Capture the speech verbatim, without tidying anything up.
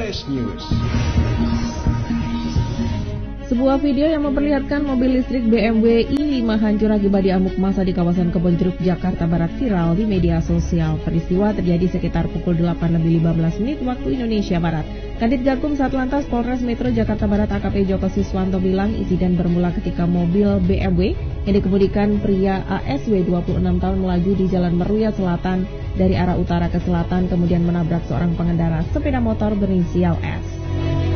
Flash News. Sebuah video yang memperlihatkan mobil listrik B M W i lima hancur akibat diamuk massa di kawasan Kebonjeruk, Jakarta Barat viral di media sosial. Peristiwa terjadi sekitar pukul delapan lebih lima belas menit waktu Indonesia Barat. Kadit Gakum Satlantas Polres Metro Jakarta Barat A K P Joko Siswanto bilang insiden bermula ketika mobil B M W yang dikemudikan pria A S W dua puluh enam tahun melaju di Jalan Meruya Selatan dari arah utara ke selatan kemudian menabrak seorang pengendara sepeda motor berinisial S.